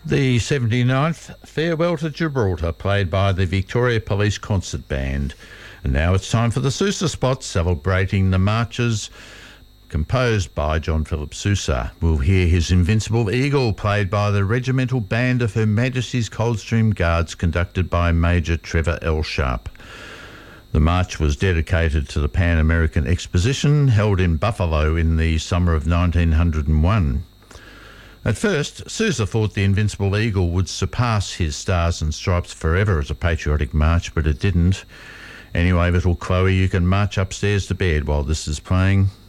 The 79th Farewell to Gibraltar, played by the Victoria Police Concert Band. And now it's time for the Sousa Spot, celebrating the marches composed by John Philip Sousa. We'll hear his Invincible Eagle, played by the Regimental Band of Her Majesty's Coldstream Guards, conducted by Major Trevor L. Sharp. The march was dedicated to the Pan American Exposition held in Buffalo in the summer of 1901. At first, Sousa thought the Invincible Eagle would surpass his Stars and Stripes forever as a patriotic march, but it didn't. Anyway, little Chloe, you can march upstairs to bed while this is playing.